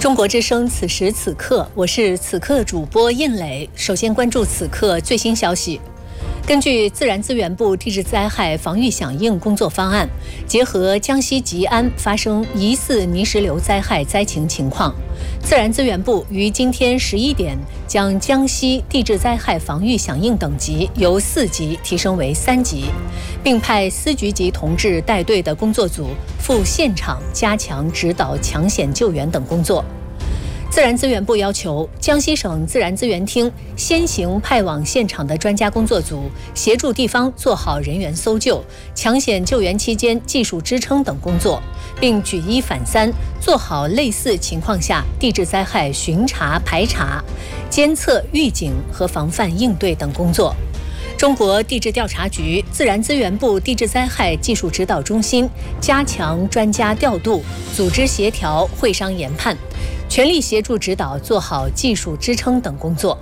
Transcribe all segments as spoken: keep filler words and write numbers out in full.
中国之声，此时此刻，我是此刻主播印磊。首先关注此刻最新消息。根据自然资源部地质灾害防御响应工作方案，结合江西吉安发生疑似泥石流灾害灾情情况，自然资源部于今天十一点将江西地质灾害防御响应等级由四级提升为三级，并派司局级同志带队的工作组赴现场加强指导抢险救援等工作。自然资源部要求江西省自然资源厅先行派往现场的专家工作组，协助地方做好人员搜救、抢险救援期间技术支撑等工作，并举一反三，做好类似情况下地质灾害巡查、排查、监测、预警和防范应对等工作。中国地质调查局、自然资源部地质灾害技术指导中心加强专家调度、组织协调、会商研判，全力协助指导做好技术支撑等工作。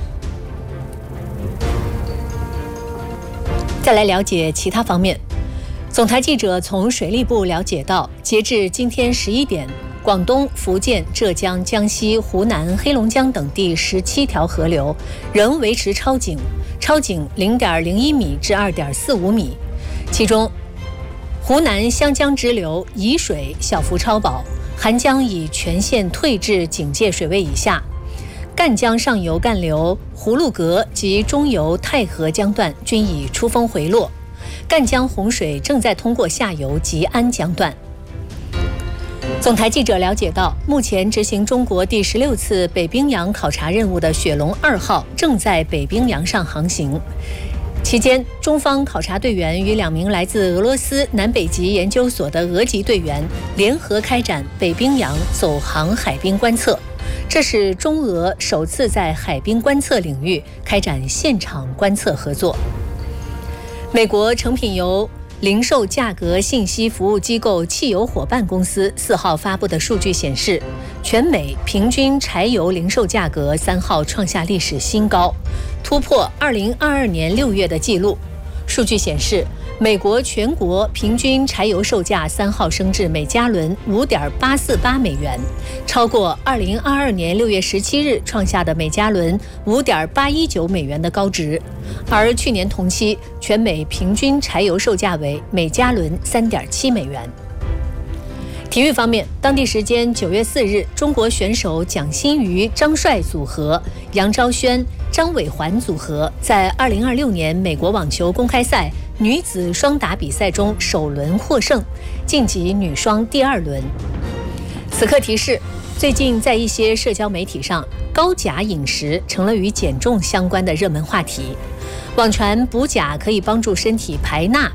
再来了解其他方面。总台记者从水利部了解到，截至今天十一点，广东、福建、浙江、江西、湖南、黑龙江等地十七条河流仍维持超警，超警零点零一米至二点四五米。其中，湖南湘江支流沂水小幅超保，邗江已全线退至警戒水位以下，赣江上游干流葫芦阁及中游太河江段均已出峰回落，赣江洪水正在通过下游吉安江段。总台记者了解到，目前执行中国第十六次北冰洋考察任务的雪龙二号正在北冰洋上航行。期间，中方考察队员与两名来自俄罗斯南北极研究所的俄籍队员联合开展北冰洋走航海冰观测，这是中俄首次在海冰观测领域开展现场观测合作。美国成品油零售价格信息服务机构汽油伙伴公司四号发布的数据显示，全美平均柴油零售价格三号创下历史新高，突破二零二二年六月的记录。数据显示，美国全国平均柴油售价三号升至每加仑五点八四八美元，超过二零二二年六月十七日创下的每加仑五点八一九美元的高值。而去年同期，全美平均柴油售价为每加仑三点七美元。体育方面，当地时间九月四日，中国选手蒋欣瑜、张帅组合、杨昭轩、张伟环组合在二零二六年美国网球公开赛女子双打比赛中首轮获胜，晋级女双第二轮。此刻提示，最近在一些社交媒体上，高钾饮食成了与减重相关的热门话题。网传补钾可以帮助身体排钠，